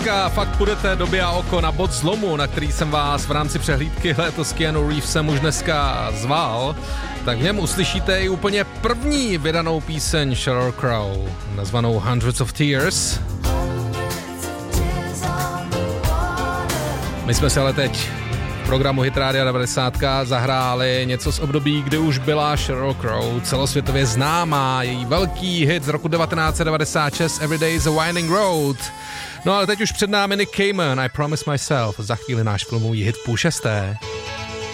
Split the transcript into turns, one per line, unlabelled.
90. Fakt půjdete doby a oko na bod zlomu, na který jsem vás v rámci přehlídky Léto s Keanu Reevesem už dneska zval, tak v něm uslyšíte i úplně první vydanou píseň Sheryl Crow, nazvanou Hundreds of Tears. My jsme si ale teď v programu Hit Radio 90 zahráli něco z období, kdy už byla Sheryl Crow celosvětově známá, její velký hit z roku 1996 Every Day is a Winding Road. No ale teď už před námi Nick Cayman, I Promise Myself, za chvíli náš filmový hit 5:30.